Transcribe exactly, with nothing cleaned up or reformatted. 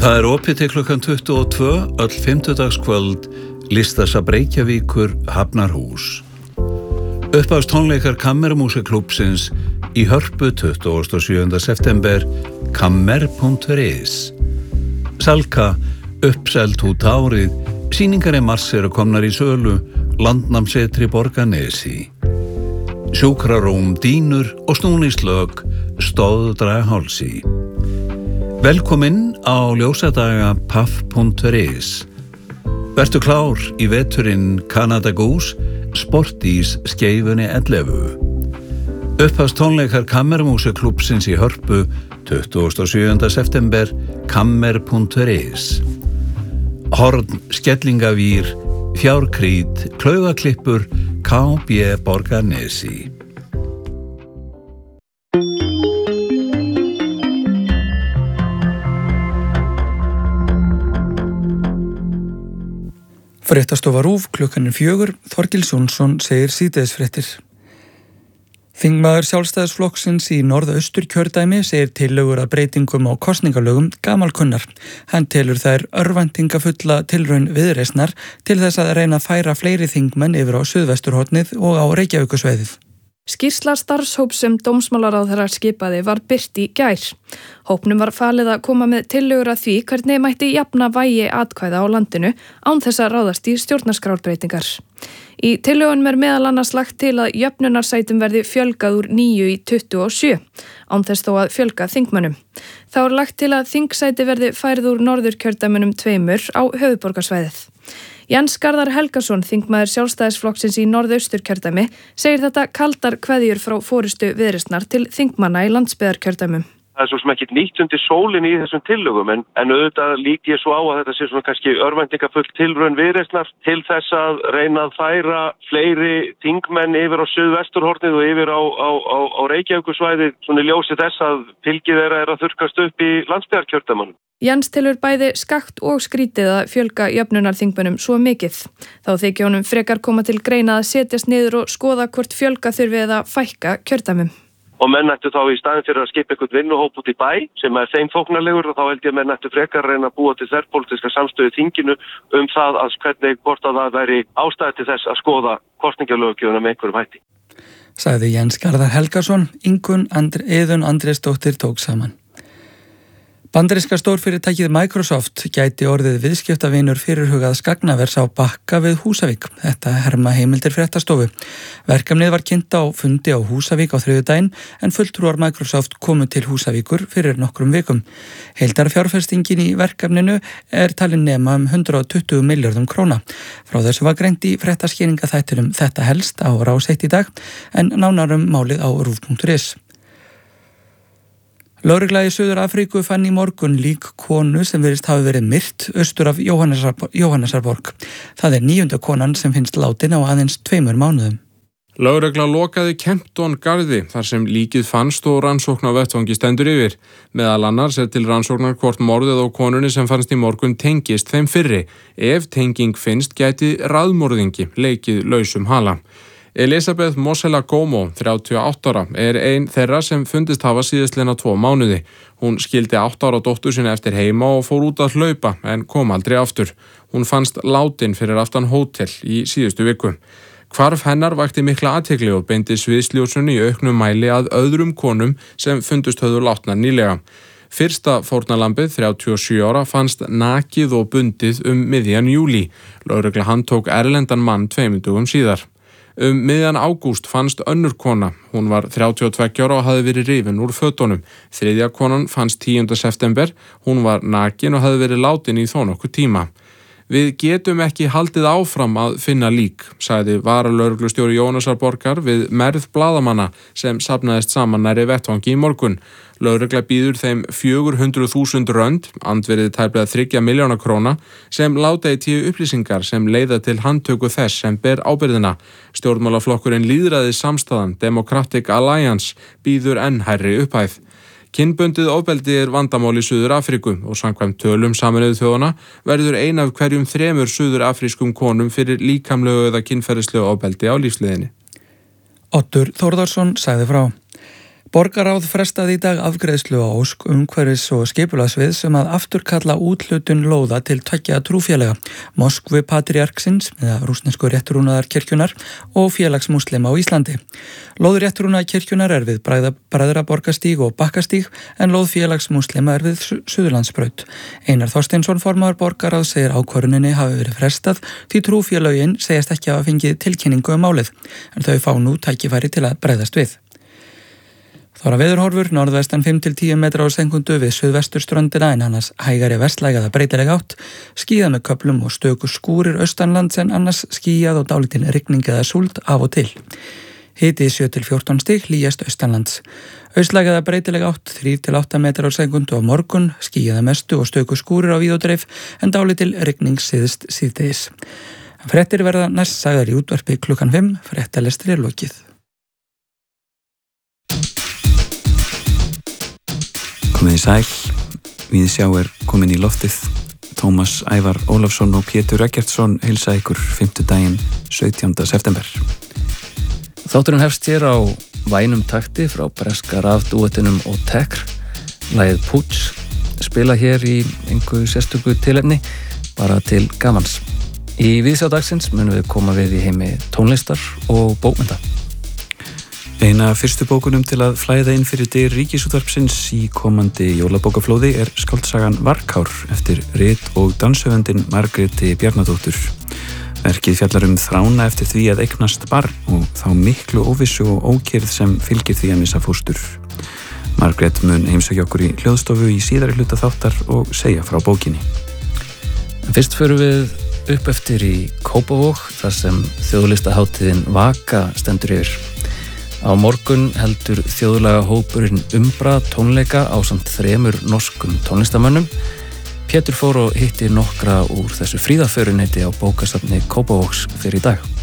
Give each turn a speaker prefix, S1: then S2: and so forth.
S1: Það er opið til klukkan tuttugu og tvö öll fimmtudagskvöld Listasafn Reykjavíkur Hafnarhús. Upphafs tónleikar Kammermúsíkklúbbsins í Hörpu tuttugasta og sjöunda september kammer punktur is. Salka uppselt út árið, sýningar í mars eru komnar í sölu, Landnámssetri Borgarnesi. Sjúkrarúm, dýnur og snúningslög stóðdra hálsi. Velkomin á ljósadaga paff punktur is. Vertu klár í veturinn Canada Goose, Sportís skeifunni ellefu. Upphafs tónleikar Kammermúsíkklúbbsins í Hörpu tuttugasta og sjöunda september kammer punktur is. Horn, Skellingavír, Fjárkrít, Klaufaklippur, K B Borgarnesi.
S2: Fréttastofa RÚV klukkan er fjögur, Þorgils Jónsson segir síðdegisfréttir. Þingmaður Sjálfstæðisflokksins í Norðausturkjördæmi segir tillögur að breytingum á kosningalögum gamalkunnar. Hann telur þær örvæntingafulla tilraun Viðreisnar til þess að reyna að færa fleiri þingmenn yfir á Suðvesturhornið og á Reykjavíkursvæðið.
S3: Skýrsla starfshóps sem dómsmálaráðherra skipaði var birt í gær. Hópnum var falið að koma með tillögur að því hvernig mætti jafna vægi atkvæða á landinu án þess að ráðast í stjórnarskrárbreytingar. Í tillögunum er meðal annars lagt til að jöfnunarsætum verði fjölgað úr níu í tuttugu og sjö, án þess þó að fjölga þingmönnum. Þá er lagt til að þingsæti verði færð úr norðurkjördæmunum tveimur á höfuðborgarsvæðið. Jens Garðar Helgason, þingmaður Sjálfstæðisflokksins í Norðausturkjördæmi, segir þetta kaldar kveðjur frá forystu Viðreisnar til þingmanna í landsbyggðarkjördæmum.
S4: Það er svo sem ekki nýtt undir sólinni í þessum tillögum, en, en auðvitað lík ég svo á að þetta sé svona kannski örvæntingafull tilraun Viðreisnar til þess að reyna að færa fleiri þingmenn yfir á Suðvesturhornið og yfir á, á, á, á Reykjavíkursvæðið, svona í ljósi þess að fylgi þeirra er að þurrkast upp í landsbyggðarkjördæmunum.
S3: Jens telur bæði skakt og skrítið að fjölga jöfnunarþingmönnum svo mikið. Þá þykir honum frekar koma til greina að setjast niður og skoða hvort fjölga þurfi eða fækka kjördæmum.
S4: Og menn ættu þá í staðin fyrir að skipa einhvern vinnuhóp út í bæ sem er þeim þóknarlegur og þá held ég menn ættu frekar reyna að búa til þverpólitíska samstöðu í þinginu um það að hvernig hvort að það væri ástæði til þess að skoða kosningalöggjöfuna með einhverjum hætti.
S2: Sagði Jens Garðar Helgason, Ingunn Andri, Iðunn Andrésdóttir tók saman. Bandaríska stórfyrirtækið Microsoft gæti orðið viðskiptavinur fyrirhugaðs gagnavers á Bakka við Húsavík. Þetta herma heimildir fréttastofu. Verkefnið var kynnt á fundi á Húsavík á þriðjudaginn en fulltrúar Microsoft komu til Húsavíkur fyrir nokkrum vikum. Heildarfjárfestingin í verkefninu er talin nema um hundrað og tuttugu milljörðum króna. Frá þessu var greint í fréttaskýringaþættinum Þetta helst á Rás eitt í dag en nánar um málið á rúv punktur is. Lögregla í Suður-Afríku fann í morgun lík konu sem virðist hafi verið myrt austur af Jóhannesarborg. Það er níunda konan sem finnst látin á aðeins tveimur mánuðum.
S5: Lögregla lokaði Kempton garði þar sem líkið fannst og rannsókn á vettvangi stendur yfir. Meðal annars er til rannsóknar hvort morðið á konunni sem fannst í morgun tengist þeim fyrri. Ef tenging finnst gæti raðmorðingi leikið lausum hala. Elisabeth Mosela Gomo, þrjátíu og átta ára, er ein þeirra sem fundist hafa síðastliðna tvo mánuði. Hún skildi átta ára dóttur sinni eftir heima og fór út að hlaupa en kom aldrei aftur. Hún fannst látin fyrir aftan hótel í síðustu viku. Hvarf hennar vakti mikla athygli og beindi sviðsljósunni í auknum mæli að öðrum konum sem fundust höfðu látnar nýlega. Fyrsta fórnarlambið, þrjátíu og sjö ára, fannst nakið og bundið um miðjan júlí. Lögregla handtók erlendan mann tveimur dögum síðar. Um miðjan ágúst fannst önnur kona. Hún var þrjátíu og tveggja ára og hafði verið rifin úr fötunum. Þriðja konan fannst tíunda september. Hún var nakin og hafði verið látin í þó nokkuð tíma. Við getum ekki haldið áfram að finna lík, sagði varalögreglustjóri Jóhannesarborgar við merð blaðamanna sem safnaðist saman nærri vettvangi í morgun. Lögregla býður þeim fjögur hundruð þúsund rönd, andverið tæplega þriggja milljóna króna, sem láta í tíu upplýsingar sem leiða til handtöku þess sem ber ábyrgðina. Stjórnmálaflokkurinn Lýðræðis samstaðan Democratic Alliance býður enn hærri upphæð. Kynbundið ofbeldi er vandamál í Suður-Afríku og samkvæmt tölum Sameinuðu þjóðanna verður ein af hverjum þremur suður-afrískum konum fyrir líkamlegu eða kynferðislegu ofbeldi á lífsleiðinni.
S2: Oddur Þórðarsson sagði frá. Borgaráð frestaði í dag afgreiðslu á ósk umhverfis- og skipulagsvið sem að afturkalla úthlutun lóða til tveggja trúfélaga, Moskvu Patriarksins eða rússnesku réttrúnaðar kirkjunar og félags múslima á Íslandi. Lóð réttrúnaðar kirkjunar er við Bræðraborgastíg og Bakkastíg en lóð félags múslima er við Suðurlandsbraut. Einar Þorsteinsson formaður borgaráð segir ákvörðuninni hafi verið frestað því trúfélögin segjast ekki hafa fengið tilkynningu um málið en þau fá nú tækifæri til að bregðast við. Þóra veðurhorfur, norðvestan fimm til tíu metra á sekundu við suðvesturströndina en annars hægari vestlæg eða breytileg átt, skýjað með köflum og stöku skúrir austanlands en annars skýjað og dálítil rigning eða súld af og til. Hiti sjö til fjórtán stig, hlýjast austanlands. Austlæg eða breytileg átt, þrír til átta metra á sekundu á morgun, skýjað að mestu og stöku skúrir á víð og dreif en dálítil rigning síðst síðdegis. Fréttir verða næst sagðar í útvarpi klukkan fimm, fréttalestri er lokið.
S6: Komið í sæl, Víðsjá er komin í loftið. Tómas Ævar Ólafsson og Pétur Eggertsson heilsa ykkur fimmtudaginn sautjánda september.
S7: Þátturinn hefst hér á vænum takti frá breska rafdúetinum og Tekr. Lagið Púts spila hér í einhverju sérstöku tilefni, bara til gamans. Í Víðsjá dagsins munum við koma við í heimi tónlistar og bókmennta.
S6: Eina fyrstu bókunum til að flæða inn fyrir dyr Ríkisútvarpsins í komandi jólabókaflóði er skáldsagan Varkár eftir rit- og danshöfundinn Margréti Bjarnadóttur. Verkið fjallar um þrána eftir því að eignast barn og þá miklu óvissu og ókyrrð sem fylgir því að missa fóstur. Margrét mun heimsækja okkur í hljóðstofu í síðari hluta þáttar og segja frá bókinni.
S7: En fyrst förum við upp eftir í Kópavog þar sem þjóðlistahátíðin Vaka stendur yfir. Á morgun heldur þjóðlaga hópurinn Umbra tónleika ásamt þremur norskum tónlistamönnum. Pétur fór og hitti nokkra úr þessu fríðarföruneyti á bókasafni Kópavogs fyrir í dag.